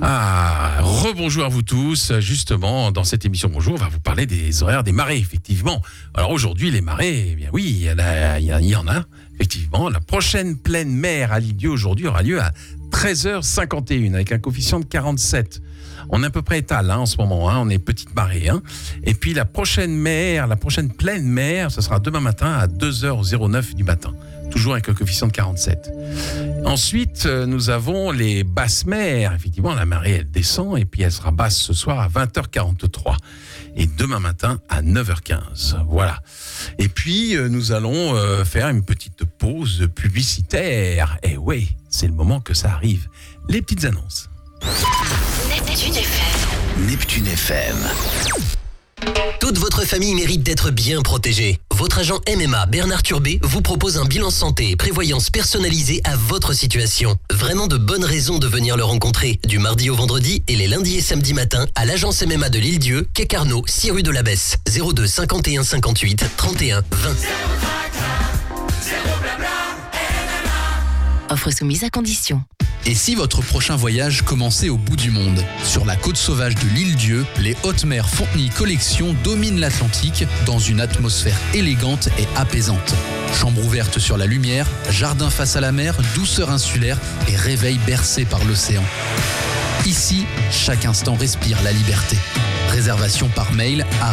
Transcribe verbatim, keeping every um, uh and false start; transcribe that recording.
Ah, rebonjour à vous tous. Justement, dans cette émission Bonjour, on va vous parler des horaires des marées, effectivement. Alors aujourd'hui, les marées, eh bien oui, il y en a, il y en a, effectivement. La prochaine pleine mer à l'Île-Dieu aujourd'hui aura lieu à treize heures cinquante et une avec un coefficient de quarante-sept. On est à peu près étal hein, en ce moment, hein, on est petite marée. Hein. Et puis la prochaine mer, la prochaine pleine mer, ce sera demain matin à deux heures neuf du matin. Toujours avec un coefficient de quarante-sept. Ensuite, nous avons les basses mers. Effectivement, la marée, elle descend et puis elle sera basse ce soir à vingt heures quarante-trois. Et demain matin à neuf heures quinze. Voilà. Et puis, nous allons faire une petite pause publicitaire. Et oui, c'est le moment que ça arrive. Les petites annonces. Neptune F M. Neptune F M. Toute votre famille mérite d'être bien protégée. Votre agent M M A, Bernard Turbet, vous propose un bilan santé et prévoyance personnalisé à votre situation. Vraiment de bonnes raisons de venir le rencontrer. Du mardi au vendredi et les lundis et samedis matins à l'agence M M A de l'Île-Dieu, quai Carnot, six rue de l'Abbesse. zéro deux cinquante et un cinquante-huit trente et un vingt. Offre soumise à condition. Et si votre prochain voyage commençait au bout du monde ? Sur la côte sauvage de l'Île-Dieu, les Hautes Mers Fontenay Collection dominent l'Atlantique dans une atmosphère élégante et apaisante. Chambre ouverte sur la lumière, jardin face à la mer, douceur insulaire et réveil bercé par l'océan. Ici, chaque instant respire la liberté. Réservation par mail à